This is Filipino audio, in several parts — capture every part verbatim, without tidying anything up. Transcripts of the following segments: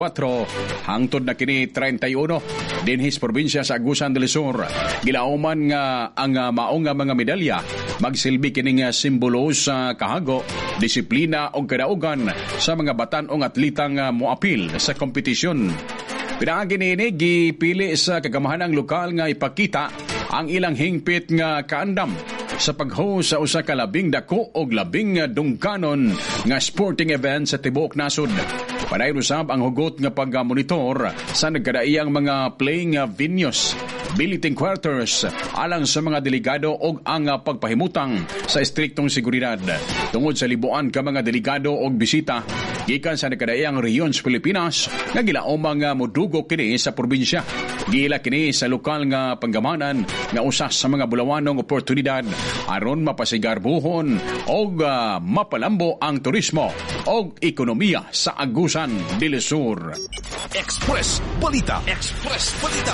Patro hangtod na kini thirty-one dinhis probinsya sa Agusan del Sur. Gilauman nga ang uh, maong nga mga medalya magsilbi kini nga simbolo sa kahago, disiplina o kadaugan sa mga batan-ong atlitang uh, moapil sa kompetisyon. Pinaagi niini gipili sa kagamahanang lokal nga ipakita ang ilang hingpit nga kaandam sa pag-host sa usa ka labing dako og labing dungkanon nga sporting event sa tibuok nasod. Padayon usab ang hugot nga pag-monitor sa nagkadaiyang mga playing venues, billeting quarters alang sa mga delegado og ang pagpahimutang sa estriktong seguridad. Tungod sa libuan ka mga delegado og bisita gikan sa nagkadaiyang rehiyon sa Pilipinas nga gilaom nga modugo kini sa probinsya. Gila kini sa lokal nga panggamanan nga usas sa mga bulawanong oportunidad aron mapasigarbuhon og uh, mapalambo ang turismo og ekonomiya sa Agusan del Sur. Express Balita. Express Balita.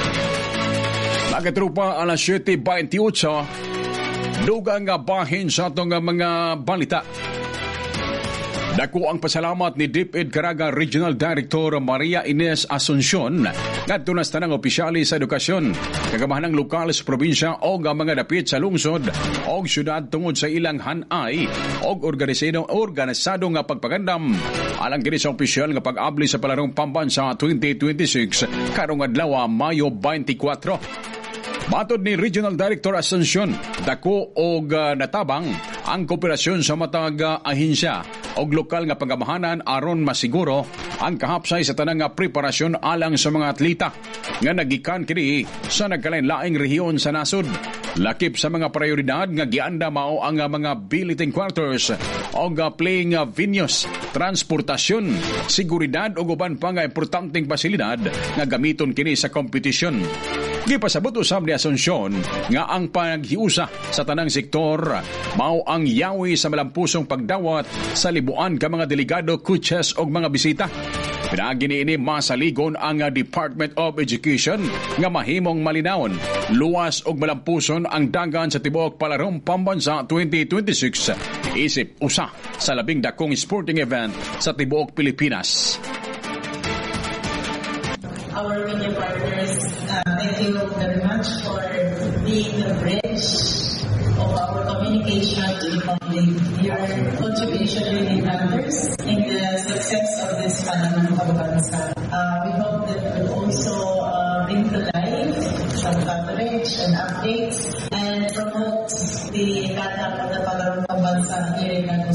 Mga trupa, alas siyete twenty-eight, dugang nga bahin sa itong mga balita. Dako ang pasalamat ni DepEd Caraga Regional Director Maria Ines Asuncion ngadto na sa tanang opisyali sa edukasyon, kagamahanang lokal sa probinsya o ang mga dapit sa lungsod o syudad tungod sa ilang hanay o organisado organisado nga pagpagandam alang kini sa opisyal nga pag-abli sa palarong pambansa twenty twenty-six karong adlaw Mayo twenty-four. Matod ni Regional Director Asuncion, dako og uh, natabang ang kooperasyon sa matag uh, ahensya og lokal nga pagamahanan aron masiguro ang kahapsay sa tanang nga preparasyon alang sa mga atleta nga nagikan kini sa nagkalain-laing rehiyon sa nasod. Lakip sa mga prioridad nga gianda mao ang uh, mga billeting quarters og uh, playing uh, venues, transportasyon, seguridad ug uban pa nga importanteng pasilidad nga gamiton kini sa kompetisyon. Gipasabot usab ni Asuncion nga ang paghiusa sa tanang sektor mao ang yawi sa malampusong pagdawat sa libuan ka mga delegado, coaches og mga bisita. Pinaagi niini masaligon ang Department of Education nga mahimong malinawon, luwas og malampuson ang dagan sa tibuok palarong pambansa twenty twenty-six isip usa sa labing dakong sporting event sa tibuok Pilipinas. Our media partners, uh, thank you very much for being the bridge of our communication to the public. Your contribution really matters in the success of this Panamang Pambansa. Uh, we hope that will also uh, bring to life some coverage and updates and promote the conduct of the Panamang Pambansa here in Agusan.